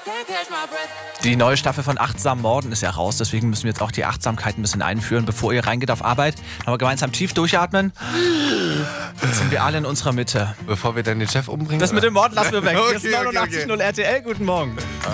Die neue Staffel von Achtsam Morden ist ja raus, deswegen müssen wir jetzt auch die Achtsamkeit ein bisschen einführen. Bevor ihr reingeht auf Arbeit, haben wir gemeinsam tief durchatmen. Jetzt sind wir alle in unserer Mitte. Bevor wir dann den Chef umbringen? Das mit dem Mord lassen wir weg. Okay, Hier ist 89.0 RTL, guten Morgen.